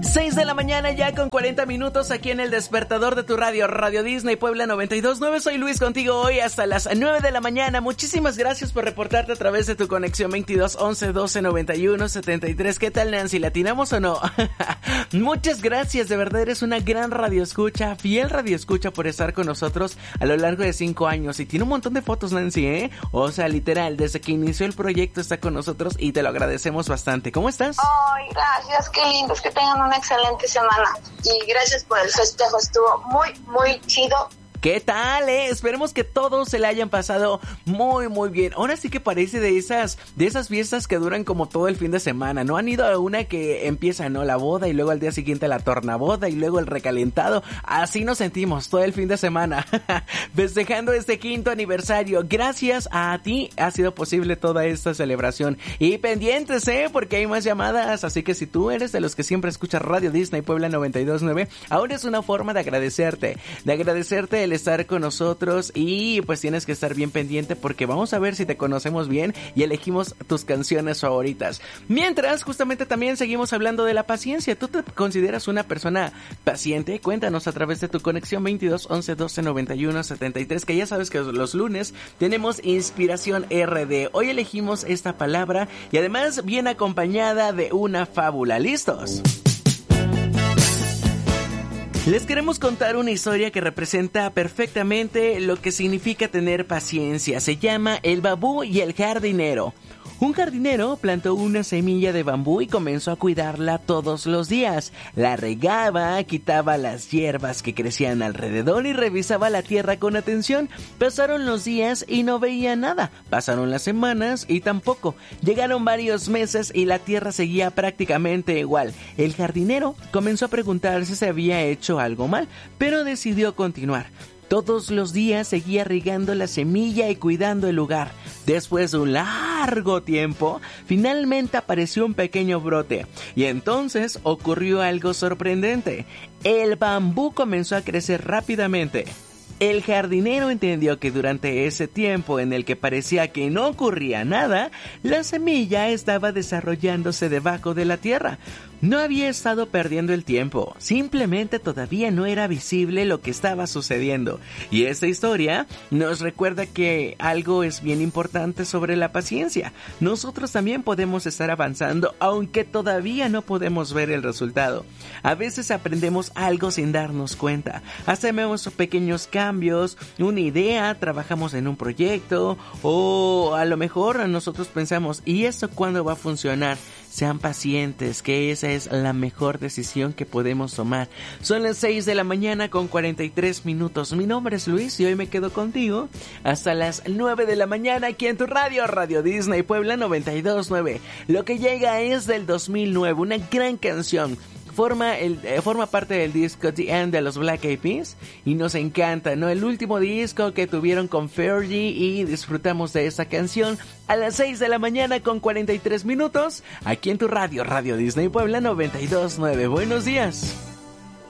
6 de la mañana ya con 40 minutos aquí en el despertador de tu radio, Radio Disney Puebla 92.9. Soy Luis contigo hoy hasta las 9 de la mañana. Muchísimas gracias por reportarte a través de tu conexión 22 11 12 91 73. ¿Qué tal, Nancy? ¿Latinamos o no? Muchas gracias, de verdad eres una gran radioescucha, fiel radioescucha por estar con nosotros a lo largo de 5 años. Y tiene un montón de fotos, Nancy, ¿eh? O sea, literal, desde que inició el proyecto está con nosotros y te lo agradecemos bastante. ¿Cómo estás? Ay, gracias, qué lindo, que tengan una excelente semana y gracias por el festejo, estuvo muy chido. ¿Qué tal, Esperemos que todos se la hayan pasado muy bien. Ahora sí que parece de esas fiestas que duran como todo el fin de semana, ¿no? Han ido a una que empieza, ¿no? La boda y luego al día siguiente la tornaboda y luego el recalentado. Así nos sentimos todo el fin de semana. Festejando este 5º aniversario. Gracias a ti ha sido posible toda esta celebración. Y pendientes, porque hay más llamadas. Así que si tú eres de los que siempre escuchas Radio Disney Puebla 92.9, ahora es una forma de agradecerte el estar con nosotros y pues tienes que estar bien pendiente porque vamos a ver si te conocemos bien y elegimos tus canciones favoritas. Mientras, justamente también seguimos hablando de la paciencia. ¿Tú te consideras una persona paciente? Cuéntanos a través de tu conexión 22 11 12 91 73, que ya sabes que los lunes tenemos Inspiración RD. Hoy elegimos esta palabra y además viene acompañada de una fábula. ¿Listos? Les queremos contar una historia que representa perfectamente lo que significa tener paciencia. Se llama El bambú y el jardinero. Un jardinero plantó una semilla de bambú y comenzó a cuidarla todos los días. La regaba, quitaba las hierbas que crecían alrededor y revisaba la tierra con atención. Pasaron los días y no veía nada. Pasaron las semanas y tampoco. Llegaron varios meses y la tierra seguía prácticamente igual. El jardinero comenzó a preguntarse si había hecho algo mal, pero decidió continuar. Todos los días seguía regando la semilla y cuidando el lugar. Después de un largo tiempo, finalmente apareció un pequeño brote. Y entonces ocurrió algo sorprendente. El bambú comenzó a crecer rápidamente. El jardinero entendió que durante ese tiempo en el que parecía que no ocurría nada, la semilla estaba desarrollándose debajo de la tierra. No había estado perdiendo el tiempo, simplemente todavía no era visible lo que estaba sucediendo. Y esta historia nos recuerda que algo es bien importante sobre la paciencia. Nosotros también podemos estar avanzando, aunque todavía no podemos ver el resultado. A veces aprendemos algo sin darnos cuenta. Hacemos pequeños cambios, una idea, trabajamos en un proyecto, o a lo mejor nosotros pensamos, ¿y esto cuándo va a funcionar? Sean pacientes, que esa es la mejor decisión que podemos tomar. Son las 6 de la mañana con 43 minutos. Mi nombre es Luis y hoy me quedo contigo hasta las 9 de la mañana aquí en tu radio, Radio Disney Puebla 92.9. Lo que llega es del 2009, una gran canción. Forma parte del disco The End de los Black Eyed Peas y nos encanta, ¿no? El último disco que tuvieron con Fergie y disfrutamos de esa canción a las 6 de la mañana con 43 minutos aquí en tu radio, Radio Disney Puebla 92.9. Buenos días.